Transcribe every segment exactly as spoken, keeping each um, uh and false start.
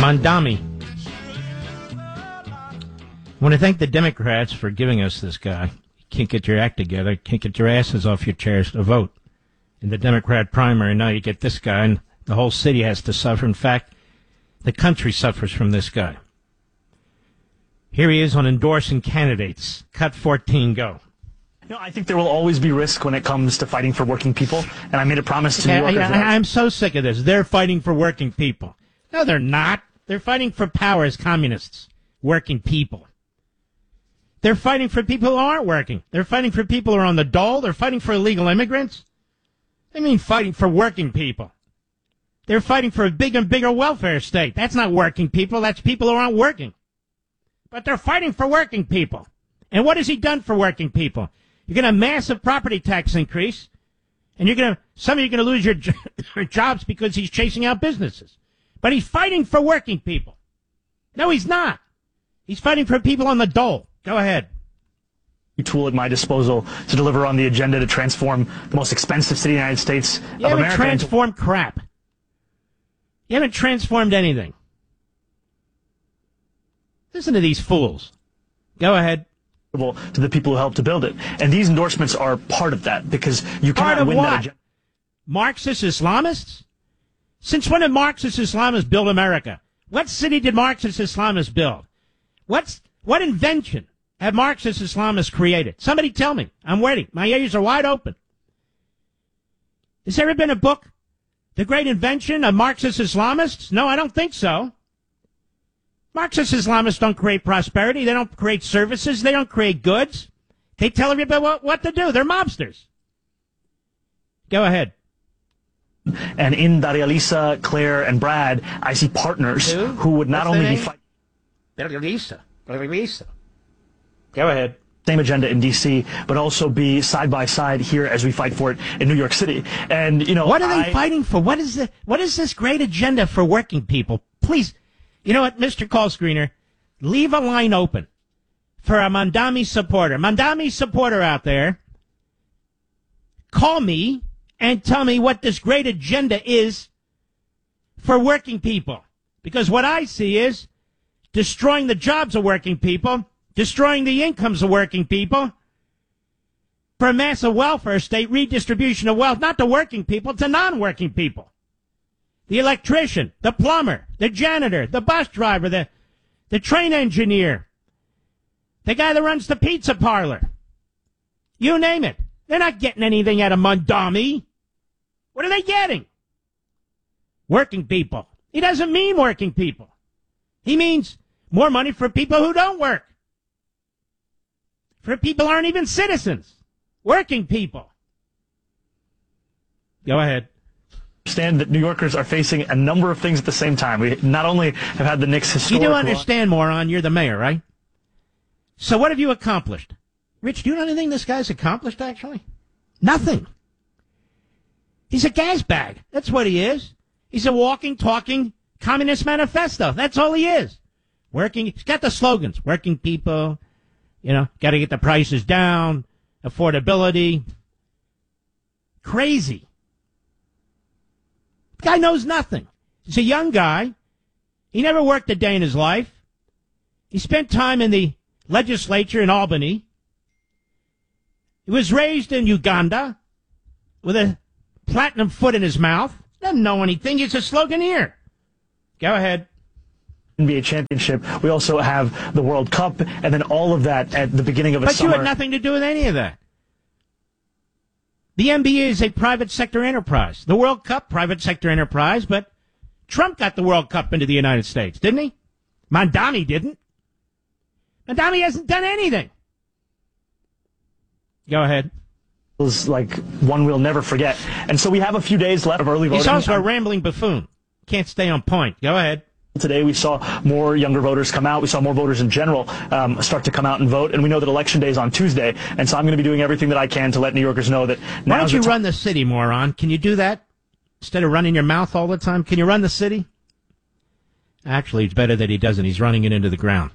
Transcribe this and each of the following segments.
Mondami. I want to thank the Democrats for giving us this guy. You can't get your act together, can't get your asses off your chairs to vote in the Democrat primary. Now you get this guy, and the whole city has to suffer. In fact, the country suffers from this guy. Here he is on endorsing candidates. Cut fourteen, go. You know, I think there will always be risk when it comes to fighting for working people, and I made a promise to New Yeah, Yorkers. I, I, I'm so sick of this. They're fighting for working people. No, they're not. They're fighting for power as communists. Working people. They're fighting for people who aren't working. They're fighting for people who are on the dole. They're fighting for illegal immigrants. They mean fighting for working people. They're fighting for a bigger and bigger welfare state. That's not working people. That's people who aren't working. But they're fighting for working people. And what has he done for working people? You're going to have a massive property tax increase, and you're going to some of you are going to lose your, jo- your jobs because he's chasing out businesses. But he's fighting for working people. No, he's not. He's fighting for people on the dole. Go ahead. Tool at my disposal to deliver on the agenda to transform the most expensive city in the United States You of haven't America. transformed into- crap. You haven't transformed anything. Listen to these fools. Go ahead. To the people who helped to build it. And these endorsements are part of that, because you Part cannot of win what? that agenda. Marxist Islamists? Since when did Marxist Islamists build America? What city did Marxist Islamists build? What's, what invention have Marxist Islamists created? Somebody tell me. I'm waiting. My ears are wide open. Has there ever been a book, The Great Invention of Marxist Islamists? No, I don't think so. Marxist Islamists don't create prosperity. They don't create services. They don't create goods. They tell everybody what, what to do. They're mobsters. Go ahead. And in Daria Lisa, Claire, and Brad, I see partners Who? who would not What's only their be name? fighting Daria Lisa. Daria Lisa. Go ahead. the same agenda in D C, but also be side by side here as we fight for it in New York City. And, you know, What are they I, fighting for? What is the, what is this great agenda for working people? Please, you know what, Mister Call Screener, leave a line open for a Mondami supporter. Mondami supporter out there, call me and tell me what this great agenda is for working people. Because what I see is destroying the jobs of working people, destroying the incomes of working people, for a massive welfare state, redistribution of wealth, not to working people, to non-working people. The electrician, the plumber, the janitor, the bus driver, the, the train engineer, the guy that runs the pizza parlor. You name it. They're not getting anything out of Mondami. What are they getting? Working people. He doesn't mean working people. He means more money for people who don't work. For people who aren't even citizens. Working people. Go ahead. Understand that New Yorkers are facing a number of things at the same time. We not only have had the Knicks historic... You do understand, moron, you're the mayor, right? So what have you accomplished? Rich, do you know anything this guy's accomplished, actually? Nothing. He's a gas bag. That's what he is. He's a walking, talking Communist Manifesto. That's all he is. Working, he's got the slogans. Working people, you know, got to get the prices down, affordability. Crazy. The guy knows nothing. He's a young guy. He never worked a day in his life. He spent time in the legislature in Albany. He was raised in Uganda with a platinum foot in his mouth. Doesn't know anything. He's a sloganeer. Go ahead. N B A championship. We also have the World Cup, and then all of that at the beginning of a But summer. you had nothing to do with any of that. The N B A is a private sector enterprise. The World Cup, private sector enterprise, but Trump got the World Cup into the United States, didn't he? Mondami didn't. Mondami hasn't done anything. Go ahead. Was like one we'll never forget. And so we have a few days left of early voting. He's also a rambling buffoon. Can't stay on point. Go ahead. Today we saw more younger voters come out. We saw more voters in general um, start to come out and vote. And we know that Election Day is on Tuesday. And so I'm going to be doing everything that I can to let New Yorkers know that now. Why don't you run the city, moron? Can you do that? Instead of running your mouth all the time, can you run the city? Actually, it's better that he doesn't. He's running it into the ground.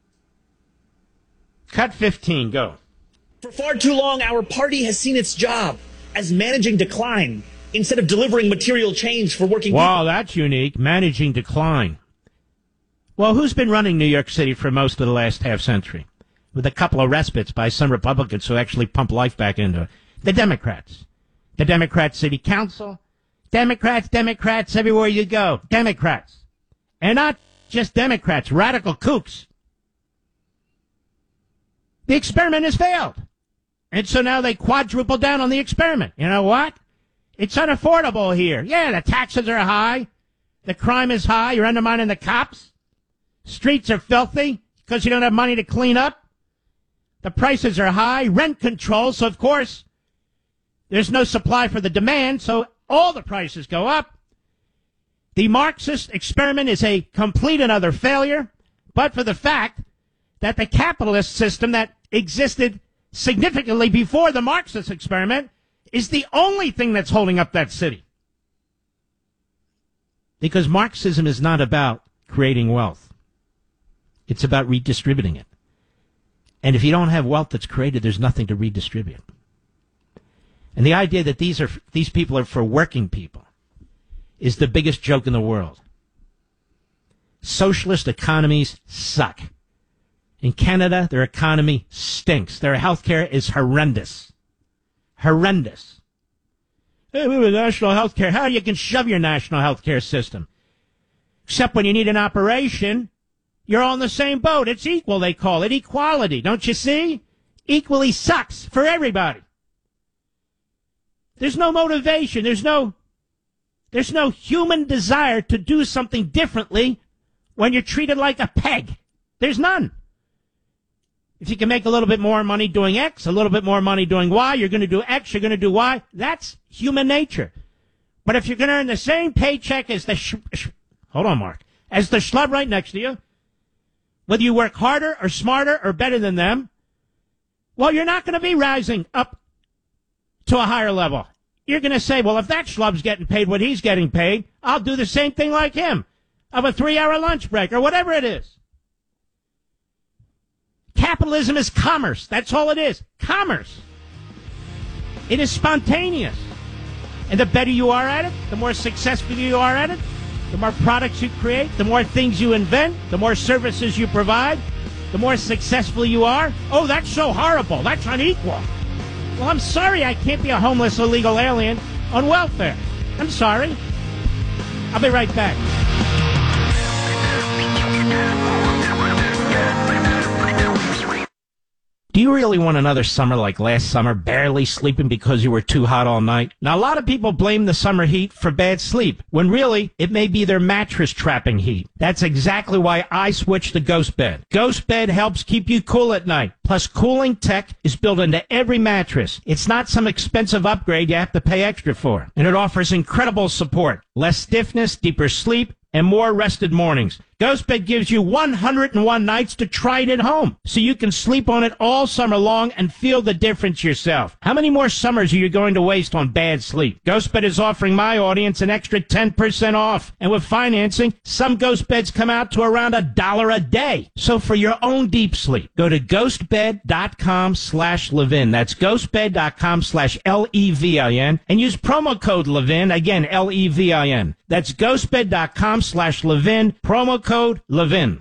Cut fifteen, go. For far too long, our party has seen its job as managing decline instead of delivering material change for working Wow, people. that's unique. Managing decline. Well, who's been running New York City for most of the last half century? With a couple of respites by some Republicans who actually pump life back into it. The Democrats. The Democrat City Council. Democrats, Democrats, everywhere you go. Democrats. And not just Democrats, radical kooks. The experiment has failed. And so now they quadruple down on the experiment. You know what? It's unaffordable here. Yeah, the taxes are high. The crime is high. You're undermining the cops. Streets are filthy because you don't have money to clean up. The prices are high. Rent control. So, of course, there's no supply for the demand. So all the prices go up. The Marxist experiment is a complete and utter failure, but for the fact that the capitalist system that existed significantly before the Marxist experiment is the only thing that's holding up that city. Because Marxism is not about creating wealth. It's about redistributing it. And if you don't have wealth that's created, there's nothing to redistribute. And the idea that these are these people are for working people is the biggest joke in the world. Socialist economies suck. In Canada, their economy stinks. Their health care is horrendous. Horrendous. Hey, we have national health care. How you can shove your national health care system? Except when you need an operation, you're all in the same boat. It's equal, they call it. Equality. Don't you see? Equally sucks for everybody. There's no motivation. There's no, there's no human desire to do something differently when you're treated like a peg. There's none. If you can make a little bit more money doing X, a little bit more money doing Y, you're going to do X, you're going to do Y. That's human nature. But if you're going to earn the same paycheck as the, sh- sh- hold on, Mark, as the schlub right next to you, whether you work harder or smarter or better than them, well, you're not going to be rising up to a higher level. You're going to say, well, if that schlub's getting paid what he's getting paid, I'll do the same thing like him, of a three-hour lunch break or whatever it is. Capitalism is commerce. That's all it is. Commerce. It is spontaneous. And the better you are at it, the more successful you are at it, the more products you create, the more things you invent, the more services you provide, the more successful you are. Oh, that's so horrible. That's unequal. Well, I'm sorry I can't be a homeless illegal alien on welfare. I'm sorry. I'll be right back. Do you really want another summer like last summer, barely sleeping because you were too hot all night? Now, a lot of people blame the summer heat for bad sleep, when really, it may be their mattress trapping heat. That's exactly why I switched to Ghost Bed. Ghost Bed helps keep you cool at night. Plus, cooling tech is built into every mattress. It's not some expensive upgrade you have to pay extra for. And it offers incredible support, less stiffness, deeper sleep, and more rested mornings. GhostBed gives you one hundred one nights to try it at home, so you can sleep on it all summer long and feel the difference yourself. How many more summers are you going to waste on bad sleep? GhostBed is offering my audience an extra ten percent off, and with financing, some GhostBeds come out to around a dollar a day. So for your own deep sleep, go to ghostbed.com slash Levin. That's ghostbed.com slash L E V I N, and use promo code Levin, again, L E V I N. That's ghostbed.com slash Levin, promo code Levin.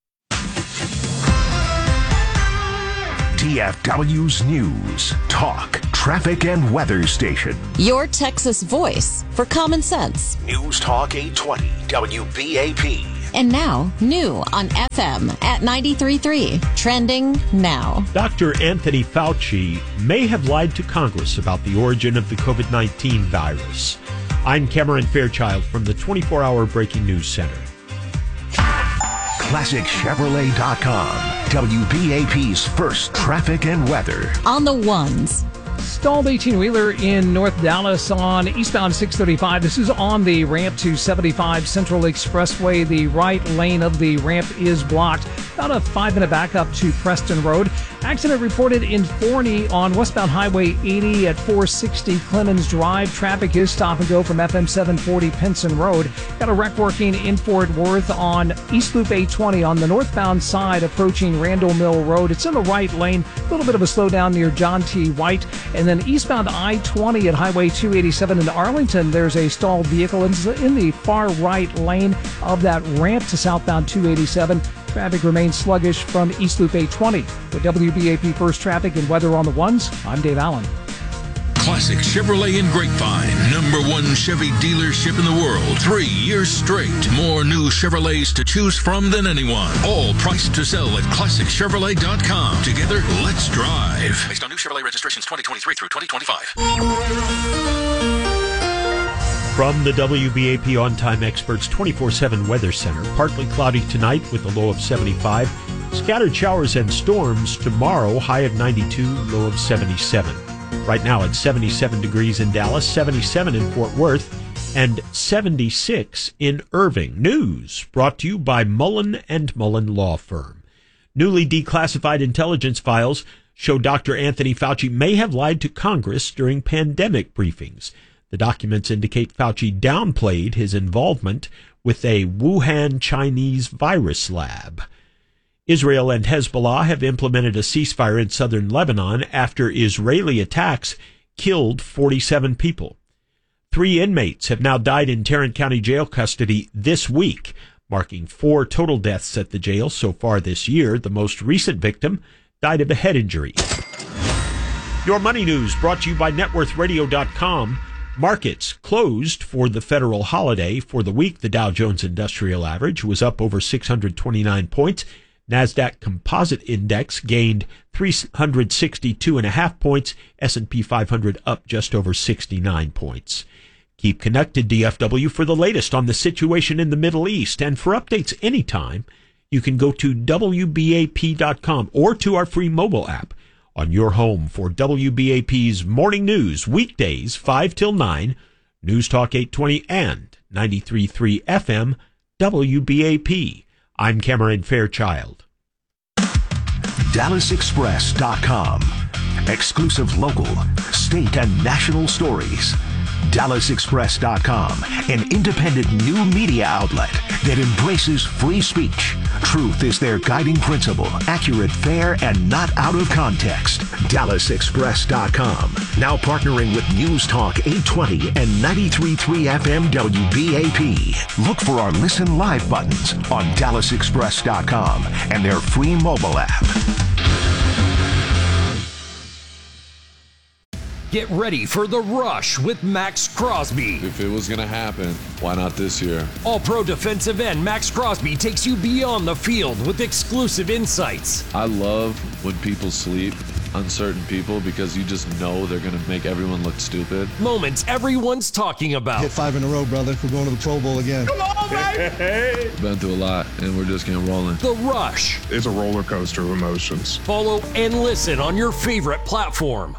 T F W's News, Talk, Traffic, and Weather Station. Your Texas voice for common sense. News Talk eight twenty, W B A P. And now, new on F M at ninety-three point three. Trending now. Doctor Anthony Fauci may have lied to Congress about the origin of the COVID nineteen virus. I'm Cameron Fairchild from the twenty-four hour Breaking News Center. Classic Chevrolet dot com, W B A P's first traffic and weather. On the ones. Stalled eighteen-wheeler in North Dallas on eastbound six thirty-five. This is on the ramp to seventy-five Central Expressway. The right lane of the ramp is blocked. About a five-minute backup to Preston Road. Accident reported in Forney on westbound Highway eighty at four sixty Clemens Drive. Traffic is stop and go from F M seven forty Pinson Road. Got a wreck working in Fort Worth on East Loop eight twenty on the northbound side approaching Randall Mill Road. It's in the right lane. A little bit of a slowdown near John T. White. And then eastbound I twenty at Highway two eighty-seven in Arlington, there's a stalled vehicle in the far right lane of that ramp to southbound two eighty-seven. Traffic remains sluggish from East Loop eight twenty. With W B A P First Traffic and weather on the ones, I'm Dave Allen. Classic Chevrolet in Grapevine, number one Chevy dealership in the world. Three years straight. More new Chevrolets to choose from than anyone. All priced to sell at classic chevrolet dot com. Together, let's drive. Based on new Chevrolet registrations twenty twenty-three through twenty twenty-five. From the W B A P On Time Experts twenty-four seven Weather Center, partly cloudy tonight with a low of seventy-five. Scattered showers and storms tomorrow, high of ninety-two, low of seventy-seven. Right now it's seventy-seven degrees in Dallas, seventy-seven in Fort Worth, and seventy-six in Irving. News brought to you by Mullen and Mullen Law Firm. Newly declassified intelligence files show Doctor Anthony Fauci may have lied to Congress during pandemic briefings. The documents indicate Fauci downplayed his involvement with a Wuhan Chinese virus lab. Israel and Hezbollah have implemented a ceasefire in southern Lebanon after Israeli attacks killed forty-seven people. Three inmates have now died in Tarrant County Jail custody this week, marking four total deaths at the jail so far this year. The most recent victim died of a head injury. Your money news brought to you by net worth radio dot com. Markets closed for the federal holiday. For the week, the Dow Jones Industrial Average was up over six hundred twenty-nine points. NASDAQ Composite Index gained three hundred sixty-two point five points. S and P five hundred up just over sixty-nine points. Keep connected, D F W, for the latest on the situation in the Middle East. And for updates anytime, you can go to W B A P dot com or to our free mobile app on your home for W B A P's morning news, weekdays five till nine, News Talk eight twenty and ninety-three point three F M, W B A P. I'm Cameron Fairchild. Dallas Express dot com. Exclusive local, state, and national stories. Dallas Express dot com, an independent new media outlet that embraces free speech. Truth is their guiding principle, accurate, fair, and not out of context. Dallas Express dot com, now partnering with News Talk eight twenty and ninety-three point three F M W B A P. Look for our Listen Live buttons on Dallas Express dot com and their free mobile app. Get ready for The Rush with Max Crosby. If it was going to happen, why not this year? All-pro defensive end Max Crosby takes you beyond the field with exclusive insights. I love when people sleep, uncertain people, because you just know they're going to make everyone look stupid. Moments everyone's talking about. Hit five in a row, brother. We're going to the Pro Bowl again. Come on, baby! Been through a lot, and we're just getting rolling. The Rush. It's a roller coaster of emotions. Follow and listen on your favorite platform.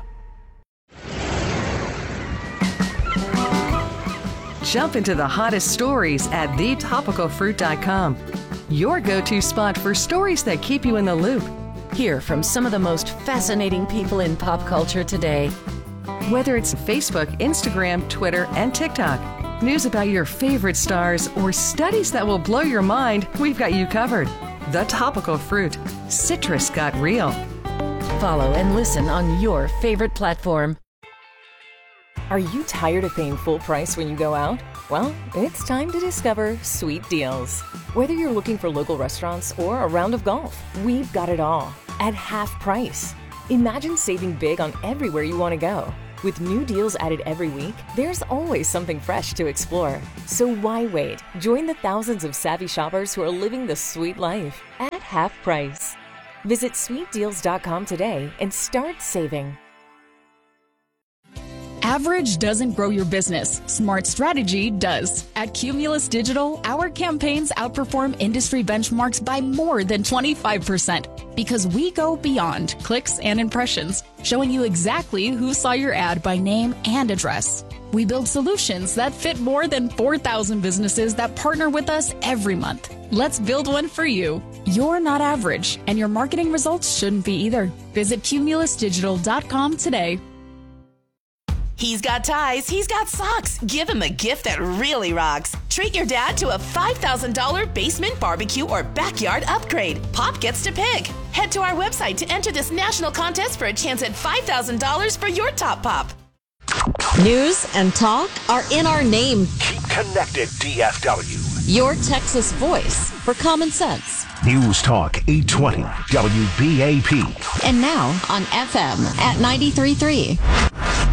Jump into the hottest stories at the topical fruit dot com. Your go-to spot for stories that keep you in the loop. Hear from some of the most fascinating people in pop culture today. Whether it's Facebook, Instagram, Twitter, and TikTok, news about your favorite stars, or studies that will blow your mind, we've got you covered. The Topical Fruit. Citrus got real. Follow and listen on your favorite platform. Are you tired of paying full price when you go out? Well, it's time to discover Sweet Deals. Whether you're looking for local restaurants or a round of golf, we've got it all at half price. Imagine saving big on everywhere you want to go. With new deals added every week, there's always something fresh to explore. So why wait? Join the thousands of savvy shoppers who are living the sweet life at half price. Visit sweet deals dot com today and start saving. Average doesn't grow your business. Smart strategy does. At Cumulus Digital, our campaigns outperform industry benchmarks by more than twenty-five percent because we go beyond clicks and impressions, showing you exactly who saw your ad by name and address. We build solutions that fit more than four thousand businesses that partner with us every month. Let's build one for you. You're not average, and your marketing results shouldn't be either. Visit cumulus digital dot com today. He's got ties, he's got socks. Give him a gift that really rocks. Treat your dad to a five thousand dollars basement barbecue or backyard upgrade. Pop gets to pick. Head to our website to enter this national contest for a chance at five thousand dollars for your top pop. News and talk are in our name. Keep connected, D F W. Your Texas voice for common sense. News Talk eight twenty W B A P. And now on F M at ninety-three point three.